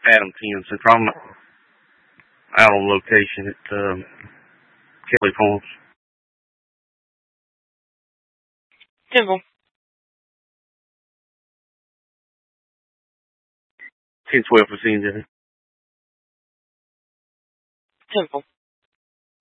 Adam 10 Central. I'm out on location at Kelly Farms. 10-4. 10-12 for CNJ. 10-4.